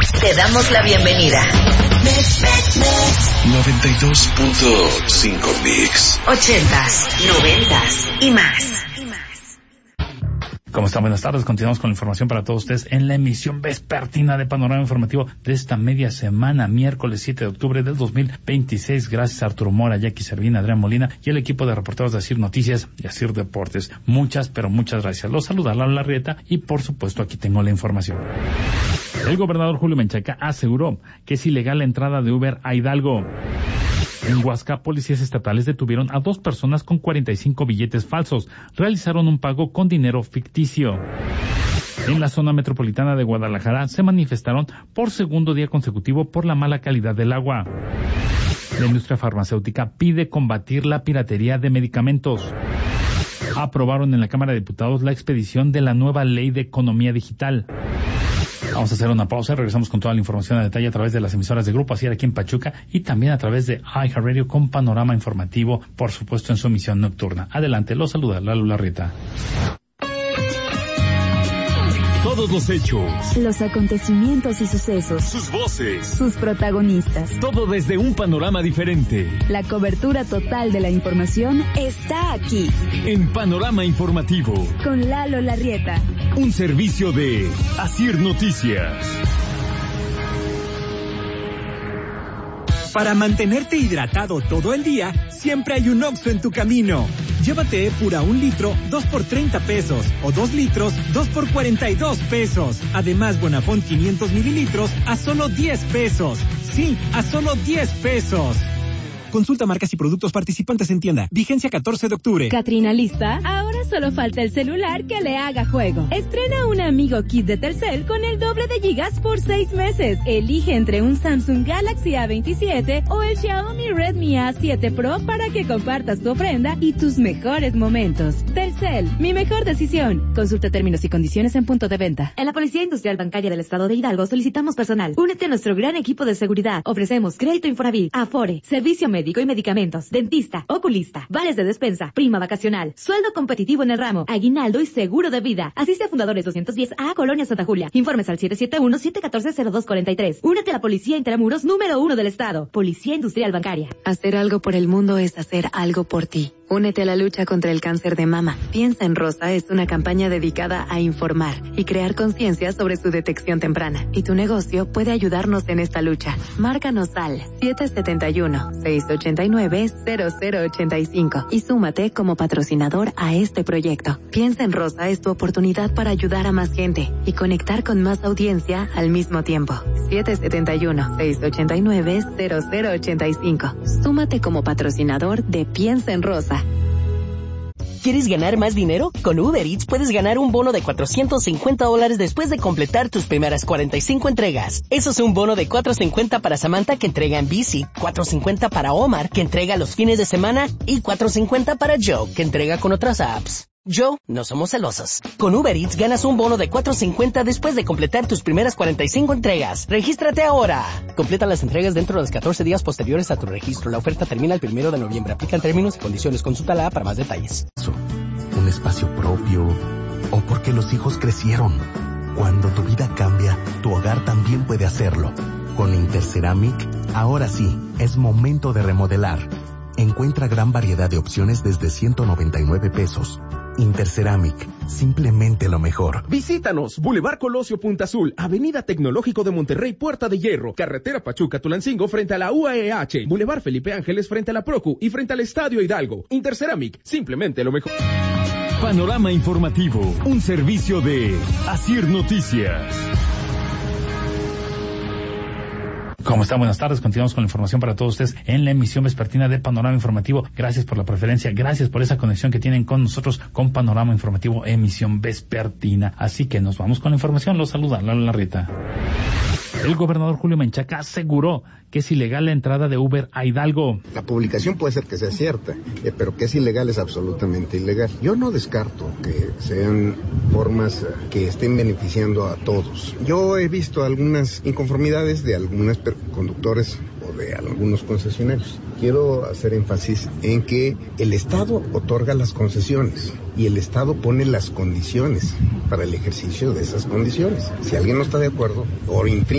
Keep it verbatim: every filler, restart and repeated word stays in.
Te damos la bienvenida. noventa y dos punto cinco Mix. Ochentas, noventas y más. ¿Cómo están? Buenas tardes. Continuamos con la información para todos ustedes en la emisión vespertina de Panorama Informativo de esta media semana, miércoles siete de octubre del dos mil veintiséis. Gracias a Arturo Mora, Jackie Servín, Adrián Molina y el equipo de reporteros de Asir Noticias y Asir Deportes. Muchas, pero muchas gracias. Los saluda Lalo Larrieta y, por supuesto, aquí tengo la información. El gobernador Julio Menchaca aseguró que es ilegal la entrada de Uber a Hidalgo. En Huasca, policías estatales detuvieron a dos personas con cuarenta y cinco billetes falsos. Realizaron un pago con dinero ficticio. En la zona metropolitana de Guadalajara se manifestaron por segundo día consecutivo por la mala calidad del agua. La industria farmacéutica pide combatir la piratería de medicamentos. Aprobaron en la Cámara de Diputados la expedición de la nueva Ley de Economía Digital. Vamos a hacer una pausa y regresamos con toda la información a detalle a través de las emisoras de Grupo Asir aquí en Pachuca y también a través de iHeartRadio con Panorama Informativo, por supuesto en su emisión nocturna. Adelante, los saluda Lalo Larrieta. Todos los hechos, los acontecimientos y sucesos, sus voces, sus protagonistas. Todo desde un panorama diferente. La cobertura total de la información está aquí. En Panorama Informativo. Con Lalo Larrieta. Un servicio de Asir Noticias. Para mantenerte hidratado todo el día, siempre hay un Oxxo en tu camino. Llévate Epura un litro, dos por treinta pesos. O dos litros, dos por cuarenta y dos pesos. Además, Bonafont quinientos mililitros a solo diez pesos. Sí, a solo diez pesos. Consulta marcas y productos participantes en tienda. Vigencia catorce de octubre. Catrina, ¿lista? Ahora solo falta el celular que le haga juego. Estrena un amigo kit de Telcel con el doble de gigas por seis meses. Elige entre un Samsung Galaxy A veintisiete o el Xiaomi Redmi A siete Pro para que compartas tu ofrenda y tus mejores momentos. Telcel, mi mejor decisión. Consulta términos y condiciones en punto de venta. En la Policía Industrial Bancaria del Estado de Hidalgo solicitamos personal. Únete a nuestro gran equipo de seguridad. Ofrecemos crédito Infonavit, Afore, servicio médico médico y medicamentos, dentista, oculista, vales de despensa, prima vacacional, sueldo competitivo en el ramo, aguinaldo y seguro de vida. Asiste a Fundadores doscientos diez A, Colonia Santa Julia. Informes al siete siete uno, siete uno cuatro, cero dos cuatro tres. Únete a la Policía Intramuros número uno del Estado. Policía Industrial Bancaria. Hacer algo por el mundo es hacer algo por ti. Únete a la lucha contra el cáncer de mama. Piensa en Rosa es una campaña dedicada a informar y crear conciencia sobre su detección temprana. Y tu negocio puede ayudarnos en esta lucha. Márcanos al siete siete uno, seis ocho nueve, cero cero ocho cinco y súmate como patrocinador a este proyecto. Piensa en Rosa es tu oportunidad para ayudar a más gente y conectar con más audiencia al mismo tiempo. siete siete uno, seis ocho nueve, cero cero ocho cinco. Súmate como patrocinador de Piensa en Rosa. ¿Quieres ganar más dinero? Con Uber Eats puedes ganar un bono de cuatrocientos cincuenta dólares después de completar tus primeras cuarenta y cinco entregas. Eso es un bono de cuatrocientos cincuenta para Samantha, que entrega en bici, cuatrocientos cincuenta para Omar, que entrega los fines de semana, y cuatrocientos cincuenta para Joe, que entrega con otras apps. Joe, no somos celosos. Con Uber Eats ganas un bono de cuatrocientos cincuenta después de completar tus primeras cuarenta y cinco entregas. ¡Regístrate ahora! Completa las entregas dentro de los catorce días posteriores a tu registro. La oferta termina el primero de noviembre. Aplican términos y condiciones. Consulta la app para más detalles. Un espacio propio, o porque los hijos crecieron. Cuando tu vida cambia, tu hogar también puede hacerlo. Con Interceramic, ahora sí, es momento de remodelar. Encuentra gran variedad de opciones desde ciento noventa y nueve pesos. Interceramic, simplemente lo mejor. Visítanos, Boulevard Colosio Punta Azul, Avenida Tecnológico de Monterrey, Puerta de Hierro, Carretera Pachuca-Tulancingo frente a la U A E H, Boulevard Felipe Ángeles frente a la Procu y frente al Estadio Hidalgo. Interceramic, simplemente lo mejor. Panorama Informativo, un servicio de Asir Noticias. ¿Cómo están? Buenas tardes. Continuamos con la información para todos ustedes en la emisión vespertina de Panorama Informativo. Gracias por la preferencia, gracias por esa conexión que tienen con nosotros con Panorama Informativo, emisión vespertina. Así que nos vamos con la información. Los saluda Lalo Larrieta. El gobernador Julio Menchaca aseguró que es ilegal la entrada de Uber a Hidalgo. La publicación puede ser que sea cierta, eh, pero que es ilegal es absolutamente ilegal. Yo no descarto que sean formas que estén beneficiando a todos. Yo he visto algunas inconformidades de algunos conductores o de algunos concesionarios. Quiero hacer énfasis en que el Estado otorga las concesiones y el Estado pone las condiciones para el ejercicio de esas condiciones. Si alguien no está de acuerdo o infringe